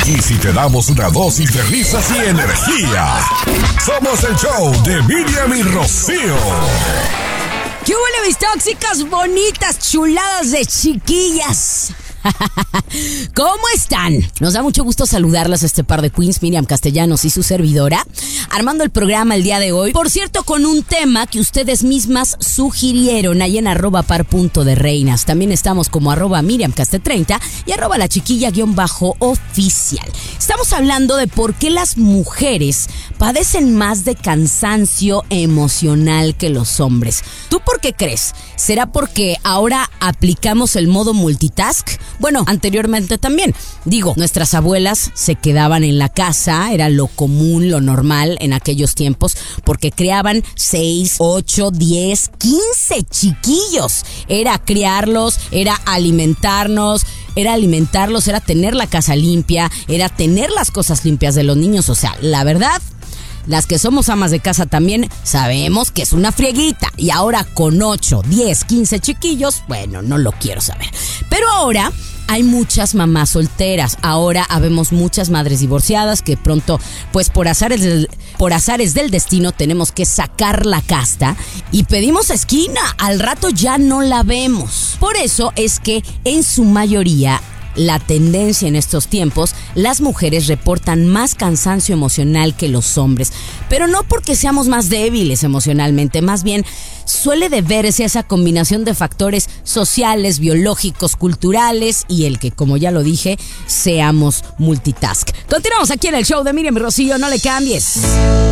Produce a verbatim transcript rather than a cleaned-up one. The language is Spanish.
Aquí sí te damos una dosis de risas y energía. Somos el show de Miriam y Rocío. ¿Qué huele, mis tóxicas, bonitas, chuladas de chiquillas? ¿Cómo están? Nos da mucho gusto saludarlas a este par de queens, Miriam Castellanos y su servidora, armando el programa el día de hoy. Por cierto, con un tema que ustedes mismas sugirieron ahí en arroba par punto de reinas. También estamos como arroba Miriam Caste treinta y arroba la chiquilla guión bajo oficial. Estamos hablando de por qué las mujeres padecen más de cansancio emocional que los hombres. ¿Tú por qué crees? ¿Será porque ahora aplicamos el modo multitask? Bueno, anteriormente también. Digo, nuestras abuelas se quedaban en la casa, era lo común, lo normal en aquellos tiempos, porque criaban seis, ocho, diez, quince chiquillos. Era criarlos, era alimentarnos, era alimentarlos, era tener la casa limpia, era tener las cosas limpias de los niños. O sea, la verdad, las que somos amas de casa también sabemos que es una frieguita. Y ahora con ocho, diez, quince chiquillos, bueno, no lo quiero saber. Pero ahora hay muchas mamás solteras. Ahora habemos muchas madres divorciadas que pronto, pues por azares del, por azares del destino, tenemos que sacar la casta y pedimos esquina. Al rato ya no la vemos. Por eso es que en su mayoría la tendencia en estos tiempos, las mujeres reportan más cansancio emocional que los hombres, pero no porque seamos más débiles emocionalmente, más bien suele deberse a esa combinación de factores sociales, biológicos, culturales y el que, como ya lo dije, seamos multitask. Continuamos aquí en el show de Miriam y Rocío, no le cambies.